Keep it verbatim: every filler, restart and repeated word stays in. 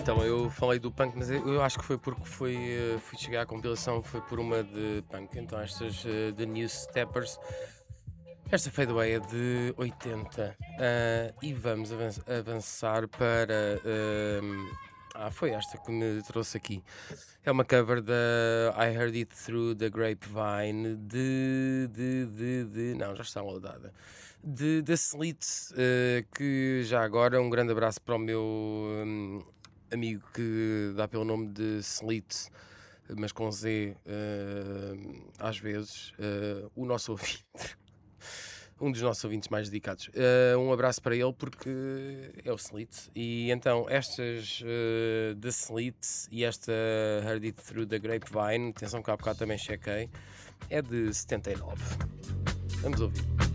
Então, eu falei do punk, mas eu eu acho que foi porque foi, eh, fui chegar à compilação, foi por uma de punk. Então, estas eh, The New Steppers, esta Fadeaway é de oitenta. Ah, e vamos avan- avançar para. ehm, ah, foi esta que me trouxe aqui. É uma cover da I Heard It Through the Grapevine de. de, de, de não, já está loadada. De, da Slits, eh, que já agora um grande abraço para o meu hum, amigo que dá pelo nome de Slits, mas com Z, eh, às vezes, eh, o nosso ouvinte. Um dos nossos ouvintes mais dedicados. Eh, um abraço para ele porque é o Slit. E então, estas uh, da Slit e esta Heard It Through the Grapevine, atenção que há bocado também chequei, é de setenta e nove. Vamos ouvir.